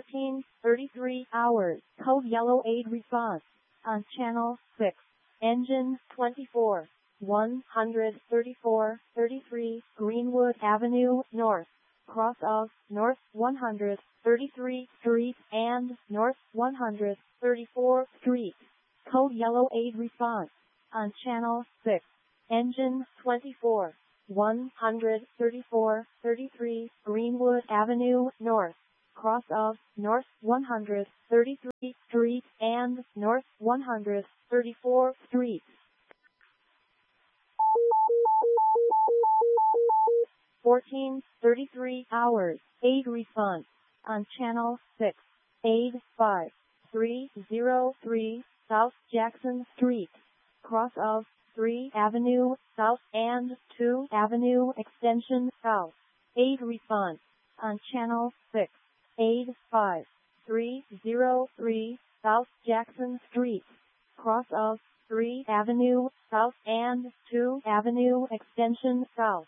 14:33 hours. Code yellow aid response on channel 6. Engine 24. 134-33 Greenwood Avenue North. Cross of North 133th Street and North 134th Street. Code yellow aid response on channel 6. Engine 24. 134-33 Greenwood Avenue North. Cross of North 133th Street and North 134th Street. 14:33 hours. Aid response on channel 6. Aid 5303 South Jackson Street. Cross of 3 Avenue South and 2 Avenue Extension South. Aid response on channel 6. Aid 5303 South Jackson Street. Cross of 3 Avenue South and 2 Avenue Extension South.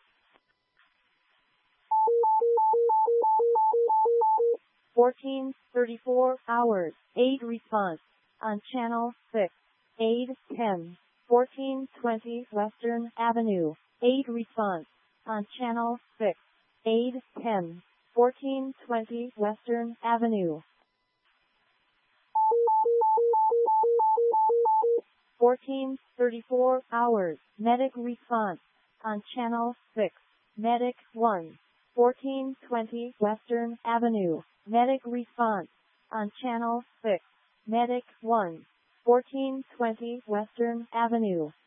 14:34 hours. Aid response on channel 6. Aid 10. 1420 Western Avenue. Aid response on channel 6. Aid 10. 1420 Western Avenue. 14:34 hours. Medic response on channel 6. Medic 1. 1420 Western Avenue. Medic response on channel 6. Medic 1. 1420 Western Avenue.